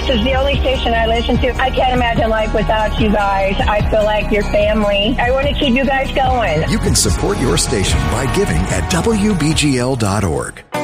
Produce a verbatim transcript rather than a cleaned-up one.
This is the only station I listen to. I can't imagine life without you guys. I feel like your family. I want to keep you guys going. You can support your station by giving at W B G L dot org.